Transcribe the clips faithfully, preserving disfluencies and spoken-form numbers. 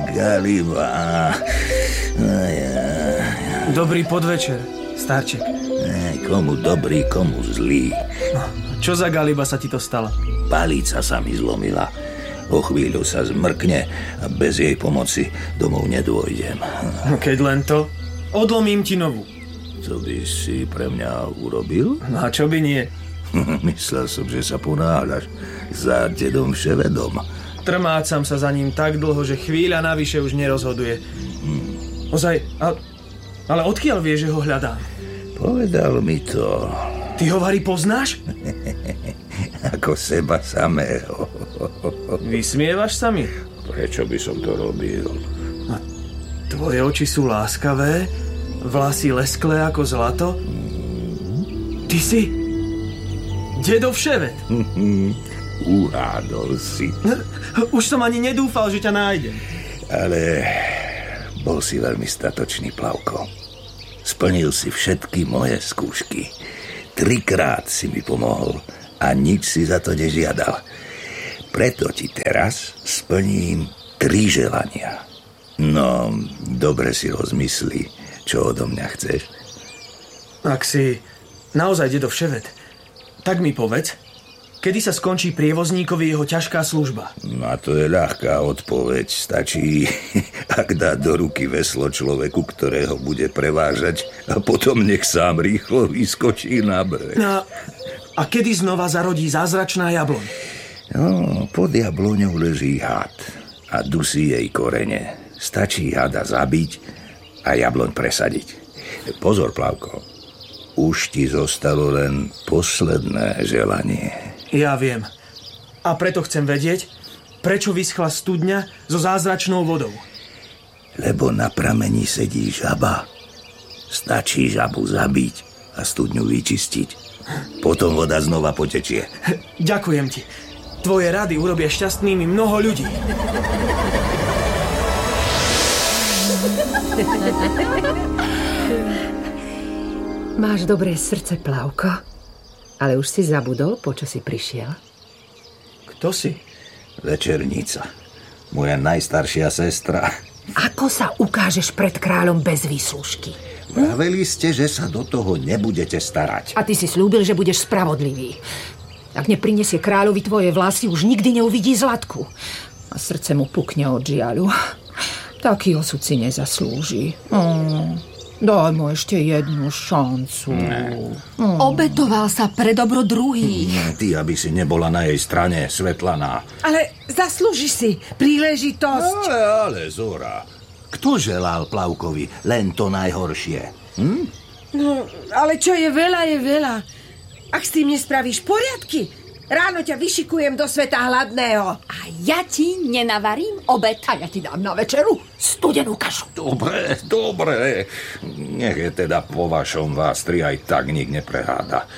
Galiba. Dobrý podvečer, starček. Komu dobrý, komu zlý. No, čo za Galiba sa ti to stalo? Palica sa mi zlomila. O chvíľu sa zmrkne a bez jej pomoci domov nedôjdem. Keď len to, odlomím ti novú. Co by si pre mňa urobil? No a čo by nie? Myslel som, že sa ponáhľaš za dedom Vševedom. Trmácam sa za ním tak dlho, že chvíľa navyše už nerozhoduje. Hmm. Ozaj, ale, ale odkiaľ vieš, že ho hľadám? Povedal mi to. Ty ho, Vary, poznáš? Ako seba samého. Vysmievaš sa mi? Prečo by som to robil? A tvoje oči sú láskavé, vlasy lesklé ako zlato. Ty si dedo Vševet. Uhádol si. Už som ani nedúfal, že ťa nájdem. Ale bol si veľmi statočný, Plavko. Splnil si všetky moje skúšky. Trikrát si mi pomohol a nič si za to nežiadal. Preto ti teraz splním tri želania. No, dobre si rozmysli, čo odo mňa chceš. Ak si naozaj dedo Vševet, tak mi povedz, kedy sa skončí prievozníkovi jeho ťažká služba? No a to je ľahká odpoveď. Stačí, ak dá do ruky veslo človeku, ktorého bude prevážať, a potom nech sám rýchlo vyskočí na breh. No, a kedy znova zarodí zázračná jabloň? No, pod jabloňou leží had a dusí jej korene. Stačí hada zabiť a jabloň presadiť. Pozor, Plavko, už ti zostalo len posledné želanie. Ja viem. A preto chcem vedieť, prečo vyschla studňa so zázračnou vodou. Lebo na prameni sedí žaba. Stačí žabu zabiť a studňu vyčistiť. Potom voda znova potečie. Ďakujem ti. Tvoje rady urobia šťastnými mnoho ľudí. Máš dobré srdce, Plavko. Ale už si zabudol, po čo si prišiel? Kto si? Večernica. Moja najstaršia sestra. Ako sa ukážeš pred kráľom bez výslužky? Vraveli ste, že sa do toho nebudete starať. A ty si slúbil, že budeš spravodlivý. Ak neprinesie kráľovi tvoje vlasy, už nikdy neuvidí Zlatku. A srdce mu pukne od žiaľu. Taký osud si nezaslúži. Mm. Daj mu ešte jednu šancu. Mm. Obetoval sa pre dobro druhých. Mm, ty, aby si nebola na jej strane, Svetlaná. Ale zaslúži si príležitosť. Ale, ale, Zora, kto želal Plavkovi len to najhoršie? Hm? No, ale čo je veľa, je veľa. Ak s tým nespravíš poriadky, ráno ťa vyšikujem do sveta hladného. A ja ti nenavarím obed. A ja ti dám na večeru studenú kašu. Dobre, dobre. Nech je teda po vašom, vás tri aj tak nik nepreháda.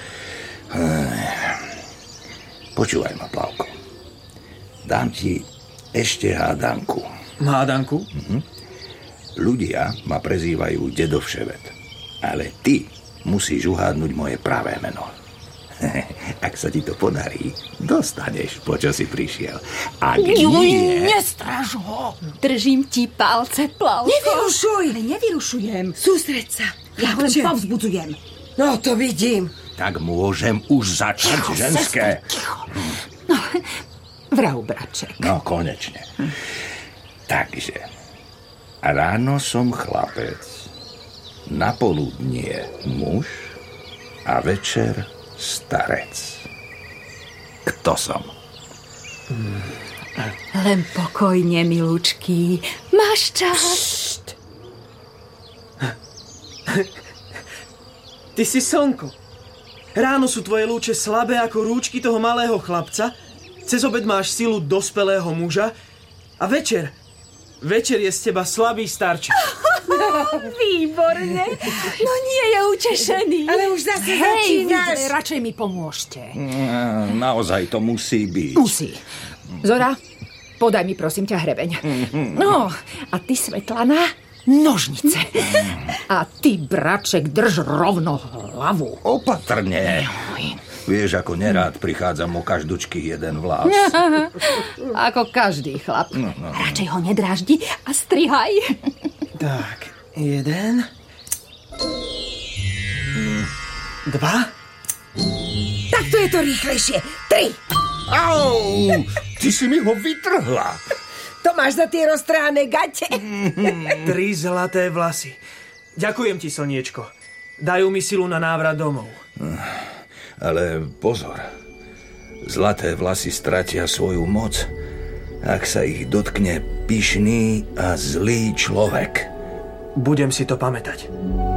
Počúvaj ma, Plavko. Dám ti ešte hádanku. Hádanku? Mhm. Ľudia ma prezývajú dedo Vševet. Ale ty musíš uhádnuť moje pravé meno. Ak sa ti to podarí, dostaneš, po čo si prišiel. Ak nie... Nestraž ho! Držím ti palce, Plavko. Nevyrušuj! Ale nevyrušujem. Sústreď sa. Ja ho len povzbudzujem. No, to vidím. Tak môžem už začať, ticho, ženské. Ticho. No, vrav, braček. No, konečne. Hm. Takže, ráno som chlapec, napoludnie muž a večer starec. Kto som? Len pokojne, milúčky. Máš čas? Pšt. Ty si slnko. Ráno sú tvoje lúče slabé ako rúčky toho malého chlapca, cez obed máš silu dospelého muža a večer, večer je z teba slabý starček. Výborne. No nie je utešený. Ale už zase Hej, začínaš. vy radšej mi pomôžte. Naozaj to musí byť. Musí. Zora, podaj mi prosím ťa hrebeň. No, a ty, Svetlana, nožnice. A ty, braček, drž rovno hlavu. Opatrne. Vieš, ako nerád prichádzam o každúčky jeden vlas. Ako každý chlap. No, no. Radšej ho nedráždi a strihaj. Tak, jeden. Dva. Takto je to rýchlejšie. Tri. Au! Ty si mi ho vytrhla. To máš za tie roztrhané gate. Tri zlaté vlasy. Ďakujem ti, Slniečko. Dajú mi silu na návrat domov. Ale pozor. Zlaté vlasy stratia svoju moc, ak sa ich dotkne pyšný a zlý človek. Budem si to pamätať.